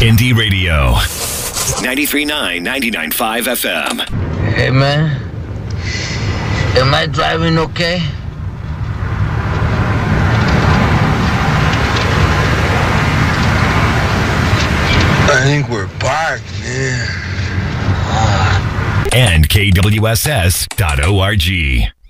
Indie Radio. 93.9, 99.5 FM. Hey, man. Am I driving okay? I think we're parked, man. And KWSS.org.